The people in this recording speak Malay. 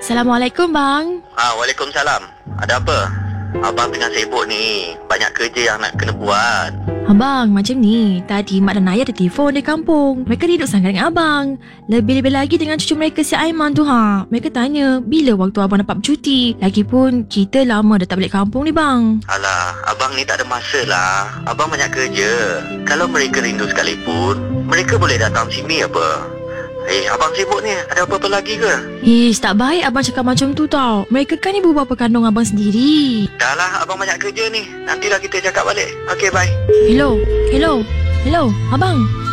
Assalamualaikum bang. Waalaikumsalam. Ada apa? Abang tengah sibuk ni. Banyak kerja yang nak kena buat. Abang, macam ni. Tadi Mak dan Ayah ada telefon dari kampung. Mereka rindu sangat dengan abang. Lebih-lebih lagi dengan cucu mereka si Aiman tu Mereka tanya bila waktu abang dapat bercuti. Lagipun kita lama dah tak balik kampung ni bang. Alah, abang ni tak ada masa lah. Abang banyak kerja. Kalau mereka rindu sekalipun, mereka boleh datang sini apa? Abang sibuk ni. Ada apa-apa lagi ke? Tak baik abang cakap macam tu tau. Mereka kan ibu bapa kandung abang sendiri. Dah lah, abang banyak kerja ni. Nantilah kita cakap balik. Okey, bye. Hello, abang.